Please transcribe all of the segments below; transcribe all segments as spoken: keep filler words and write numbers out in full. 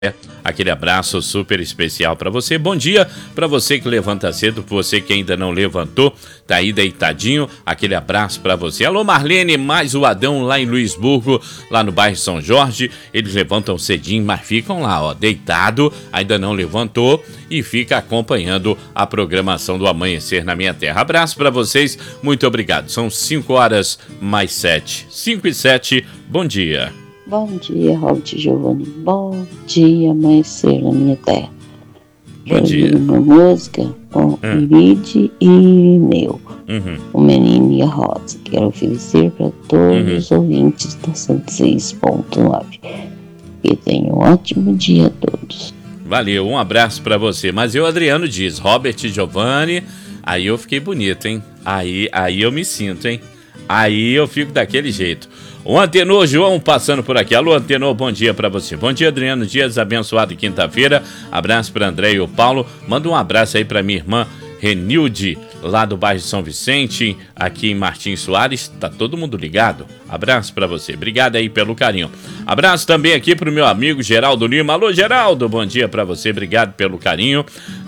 Aquele abraço super especial para você. Bom dia para você que levanta cedo, para você que ainda não levantou, tá aí deitadinho. Aquele abraço para você. Alô Marlene, mais o Adão lá em Luisburgo, lá no bairro São Jorge. Eles levantam cedinho, mas ficam lá, ó, deitado, ainda não levantou e fica acompanhando a programação do Amanhecer na Minha Terra. Abraço para vocês, muito obrigado. São cinco horas mais sete. cinco e sete, bom dia. Bom dia, Robert Giovanni. Bom dia, Amanhecer na Minha Terra. Bom Eu dia. uma música com Hum. Iride e Irineu, Uhum. o Menino e a Rosa. Quero oferecer para todos Uhum. os ouvintes da cento e seis ponto nove. Que tenham um ótimo dia a todos. Valeu, um abraço pra você. Mas eu, Adriano diz, Robert Giovanni, aí eu fiquei bonito, hein? Aí, aí eu me sinto, hein? Aí eu fico daquele jeito. O Antenor João passando por aqui. Alô, Antenor, bom dia pra você. Bom dia, Adriano Dias, abençoado quinta-feira. Abraço pra André e o Paulo. Manda um abraço aí pra minha irmã Renilde, lá do bairro São Vicente, aqui em Martins Soares. Tá todo mundo ligado? Abraço pra você. Obrigado aí pelo carinho. Abraço também aqui pro meu amigo Geraldo Lima. Alô, Geraldo, bom dia pra você. Obrigado pelo carinho.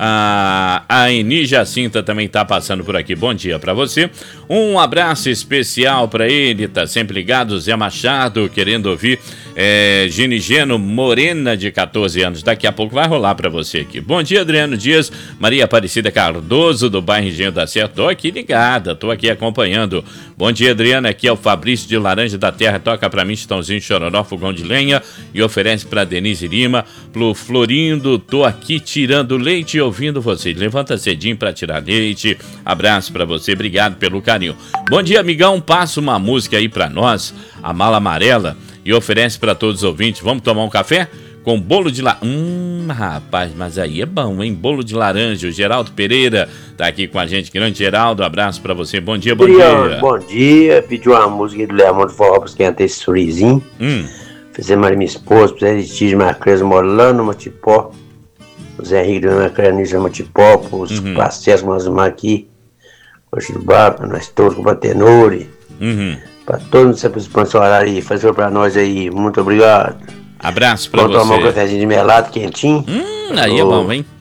Ah, a Eni Jacinta também tá passando por aqui. Bom dia pra você. Um abraço especial pra ele. Tá sempre ligado. Zé Machado, querendo ouvir é, Ginigeno Morena, de catorze anos. Daqui a pouco vai rolar pra você aqui. Bom dia, Adriano Dias. Maria Aparecida Cardoso, do bairro Engenho da Serra. Tô aqui ligada, tô aqui acompanhando. Bom dia, Adriana. Aqui é o Fabrício de Laranja da Terra. Toca pra mim, Chitãozinho, Chororó, Fogão de Lenha. E oferece pra Denise Lima. Pro Florindo, tô aqui tirando leite e ouvindo vocês. Levanta cedinho pra tirar leite. Abraço pra você, obrigado pelo carinho. Bom dia, amigão. Passa uma música aí pra nós, a Mala Amarela, e oferece pra todos os ouvintes. Vamos tomar um café? Com bolo de laranja. Hum, rapaz, mas aí é bom, hein? Bolo de laranja. O Geraldo Pereira tá aqui com a gente. Grande Geraldo, abraço pra você. Bom dia, bom Adriano, dia. bom dia. Pediu uma música do Leandro Forró pra esquentar esse frizinho. Hum. Fizemos ali minha esposa, pro Zé Litígio Marcrez morando no Matipó. O Zé Henrique do Macranismo no Matipó, os Uhum. pastéis que nós vamos aqui. Coxa do bar, pra nós todos, com batenore. Uhum. Pra todo mundo sempre sponsorar aí, fazer pra nós aí. Muito obrigado. Abraço pra Vamos tomar um você. cafezinho de melado quentinho. Hum, aí é Ô. bom, hein?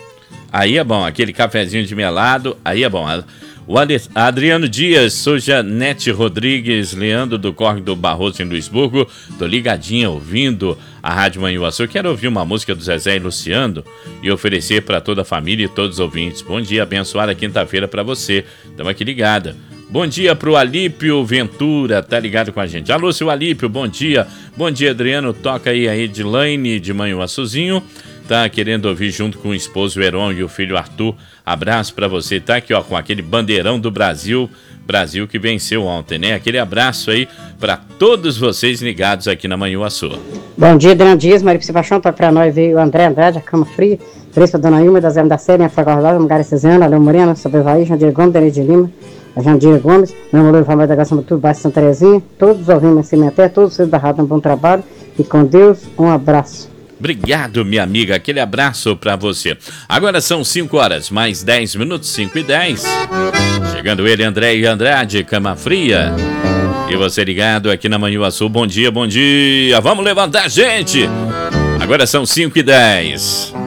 Aí é bom, aquele cafezinho de melado, aí é bom. O Ade- Adriano Dias, sou Janete Rodrigues, Leandro do Córrego do Barroso em Luisburgo. Tô ligadinha ouvindo a Rádio Manhuaçu. Quero ouvir uma música do Zezé e Luciano e oferecer para toda a família e todos os ouvintes. Bom dia, abençoada quinta-feira para você. Estamos aqui ligada. Bom dia pro Alípio Ventura, tá ligado com a gente. Alô, seu Alípio, bom dia. Bom dia, Adriano. Toca aí a Edilane de Manhuaçuzinho. Tá querendo ouvir junto com o esposo Heron e o filho Arthur. Abraço pra você. Tá aqui, ó, com aquele bandeirão do Brasil. Brasil que venceu ontem, né? Aquele abraço aí pra todos vocês ligados aqui na Manhuaçu. Bom dia, Adriano Dias, Maria Paixão, tá pra nós veio o André Andrade, a Cama Fria, Fresca Dona Ilma, da Zé da Série, a Fragordada, Mugara Cesiana, Léo Morena, Sobrevaí, Jandir Gomes, Denise de Lima, a Jandira Gomes, meu amor, Família da Gação do Baixo Santa Terezinha, todos os ouvintes assim, até todos vocês da Rádio, um bom trabalho e com Deus, um abraço. Obrigado, minha amiga. Aquele abraço pra você. Agora são cinco horas, mais dez minutos, cinco e dez. Chegando ele, André e Andrade, Cama Fria. E você ligado aqui na Manhuaçu. Bom dia, bom dia. Vamos levantar, gente. Agora são cinco e dez.